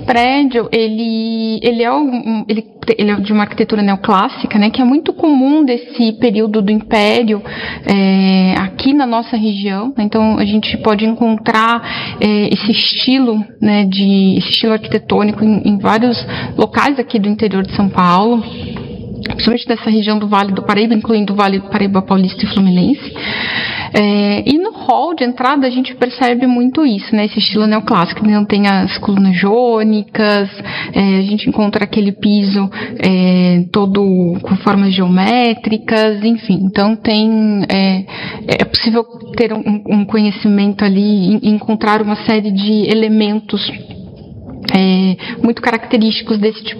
prédio, ele é de uma arquitetura neoclássica, né, que é muito comum desse período do Império aqui na nossa região. Então, a gente pode encontrar esse estilo, né, esse estilo arquitetônico em vários locais aqui do interior de São Paulo, principalmente dessa região do Vale do Paraíba, incluindo o Vale do Paraíba Paulista e Fluminense. E no hall de entrada a gente percebe muito isso, né? Esse estilo neoclássico. Então tem as colunas jônicas, a gente encontra aquele piso todo com formas geométricas, enfim. Então é possível ter um conhecimento ali e encontrar uma série de elementos muito característicos desse tipo